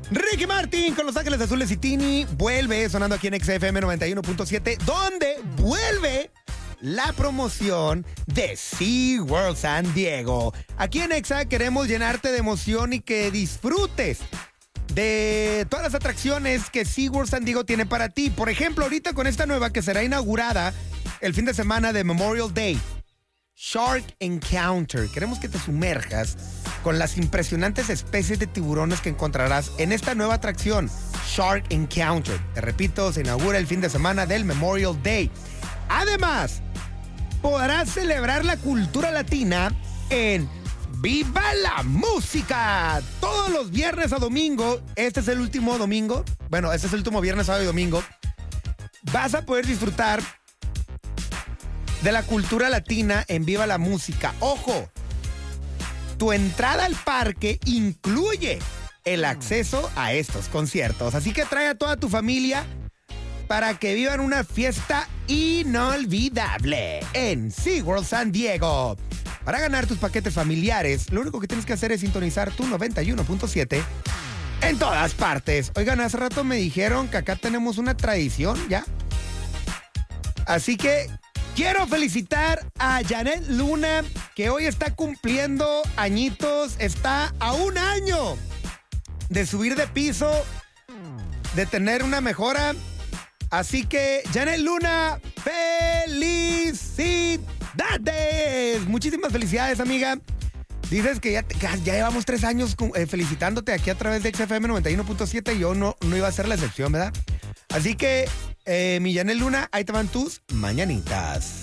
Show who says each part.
Speaker 1: Ricky Martin con Los Ángeles Azules y Tini vuelve sonando aquí en XFM 91.7, donde vuelve la promoción de SeaWorld San Diego. Aquí en Exa queremos llenarte de emoción y que disfrutes de todas las atracciones que SeaWorld San Diego tiene para ti. Por ejemplo, ahorita con esta nueva que será inaugurada el fin de semana de Memorial Day, Shark Encounter. Queremos que te sumerjas con las impresionantes especies de tiburones que encontrarás en esta nueva atracción, Shark Encounter. Te repito, se inaugura el fin de semana del Memorial Day. Además, podrás celebrar la cultura latina en ¡Viva la Música! Todos los viernes a domingo. Este es el último domingo. Bueno, este es el último viernes, sábado y domingo. Vas a poder disfrutar de la cultura latina en Viva la Música. ¡Ojo! Tu entrada al parque incluye el acceso a estos conciertos. Así que trae a toda tu familia para que vivan una fiesta inolvidable en SeaWorld San Diego. Para ganar tus paquetes familiares, lo único que tienes que hacer es sintonizar tu 91.7 en todas partes. Oigan, hace rato me dijeron que acá tenemos una tradición ya. Así que quiero felicitar a Janet Luna, que hoy está cumpliendo añitos. Está a un año de subir de piso, de tener una mejora. Así que, Janet Luna, ¡felicidades! Muchísimas felicidades, amiga. Dices que ya llevamos 3 años felicitándote aquí a través de XFM 91.7 y yo no iba a ser la excepción, ¿verdad? Así que, mi Janet Luna, ahí te van tus mañanitas.